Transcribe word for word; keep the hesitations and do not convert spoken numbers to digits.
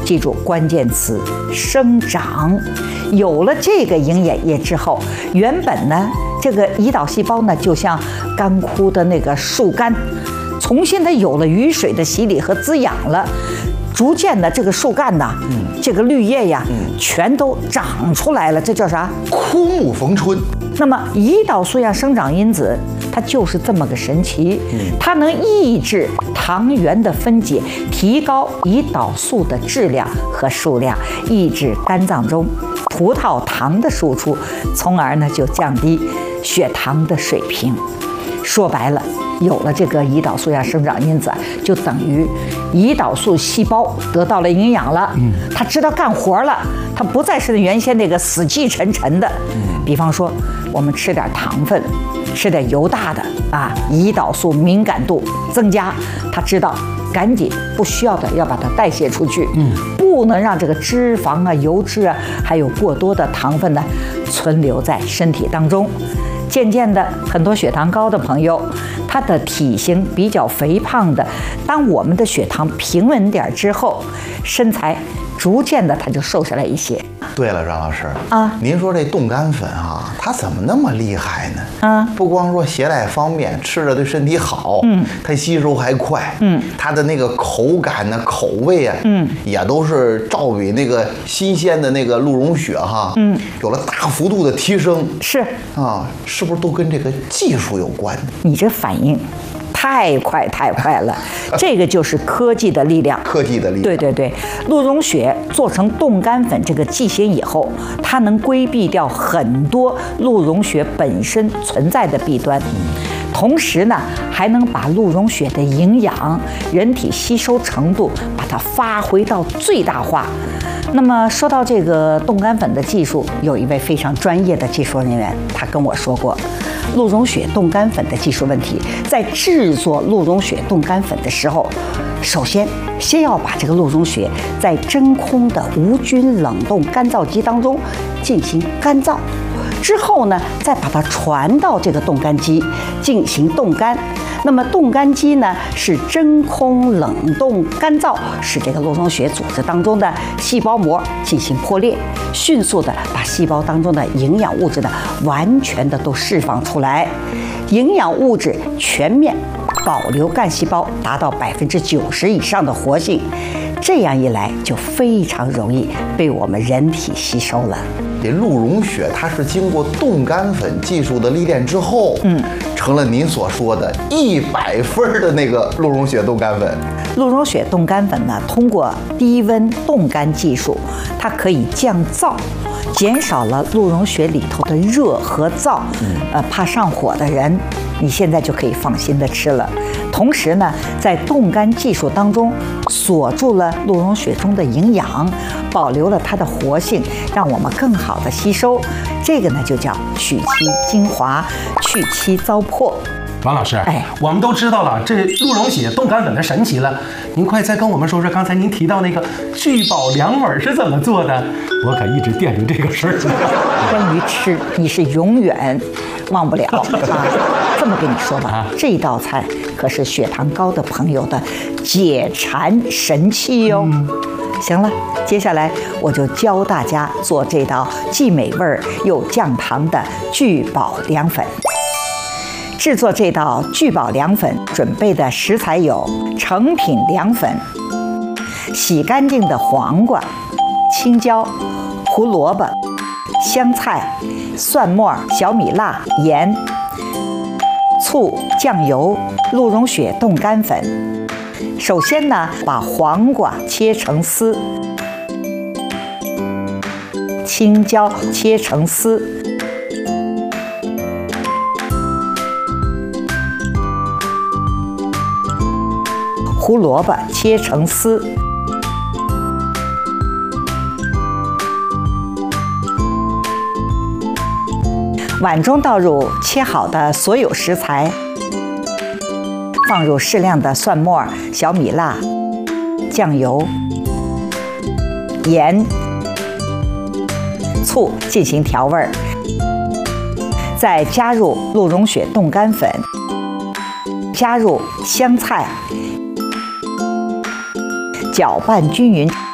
记住关键词生长。有了这个营养液之后，原本呢这个胰岛细胞呢就像干枯的那个树干，重新的有了雨水的洗礼和滋养了。逐渐的，这个树干呐，嗯，这个绿叶呀，嗯，全都长出来了，这叫啥？ 枯木逢春。 那么，胰岛素样生长因子，它就是这么个神奇，嗯，它能抑制糖原的分解，提高胰岛素的质量和数量，抑制肝脏中葡萄糖的输出，从而呢就降低血糖的水平。说白了，有了这个胰岛素样生长因子，就等于胰岛素细胞得到了营养了，嗯，它知道干活了，它不再是原先那个死气沉沉的。嗯，比方说我们吃点糖分，吃点油大的啊，胰岛素敏感度增加，它知道赶紧不需要的要把它代谢出去，嗯，不能让这个脂肪啊、油脂啊，还有过多的糖分呢存留在身体当中。渐渐的，很多血糖高的朋友，他的体型比较肥胖的，当我们的血糖平稳点之后，身材逐渐的他就瘦下来一些。 对了，张老师啊， 您说这冻干粉啊，它怎么那么厉害呢？ 啊， 不光说携带方便，吃着对身体好，嗯，它吸收还快，嗯，它的那个口感呢、口味啊，嗯，也都是照比那个新鲜的那个鹿茸血哈，嗯，有了大幅度的提升。 是啊，是不是都跟这个技术有关？ 你这反应太快太快了，这个就是科技的力量。 科技的力量。 对对对，鹿茸血做成冻干粉这个剂型以后，它能规避掉很多鹿茸血本身存在的弊端，同时呢，还能把鹿茸血的营养、人体吸收程度，把它发挥到最大化。那么说到这个冻干粉的技术，有一位非常专业的技术人员，他跟我说过，鹿茸血冻干粉的技术问题，在制作鹿茸血冻干粉的时候，首先先要把这个鹿茸血在真空的无菌冷冻干燥机当中进行干燥，之后呢，再把它传到这个冻干机进行冻干。那么冻干机呢是真空冷冻干燥，使这个鹿茸血组织当中的细胞膜进行破裂，迅速的把细胞当中的营养物质呢完全的都释放出来，营养物质全面保留干细胞，达到百分之九十以上的活性。这样一来就非常容易被我们人体吸收了。 这鹿茸血它是经过冻干粉技术的历练之后，嗯，成了您所说的一百分的那个鹿茸血冻干粉。 鹿茸血冻干粉呢，通过低温冻干技术，它可以降燥，减少了鹿茸血里头的热和燥，嗯，呃，怕上火的人，你现在就可以放心的吃了。同时呢，在冻干技术当中锁住了鹿茸血中的营养，保留了它的活性，让我们更好的吸收。这个呢就叫去其精华，去其糟粕。 王老师， 哎， 我们都知道了这鹿茸血冻干粉的神奇了，您快再跟我们说说刚才您提到那个聚宝凉粉是怎么做的？我可一直惦记这个事儿。 关于吃，你是永远忘不了啊！这么跟你说吧，这道菜可是血糖高的朋友的解馋神器哟。嗯，行了，接下来我就教大家做这道既美味儿又降糖的聚宝凉粉。制作这道聚宝凉粉准备的食材有成品凉粉、洗干净的黄瓜、青椒、胡萝卜、香菜、蒜末、小米辣、盐、醋、酱油、鹿茸血冻干粉。首先呢，把黄瓜切成丝，青椒切成丝，胡萝卜切成丝，碗中倒入切好的所有食材，放入适量的蒜末、小米辣、酱油、盐、醋进行调味儿，再加入鹿茸血冻干粉，加入香菜，搅拌均匀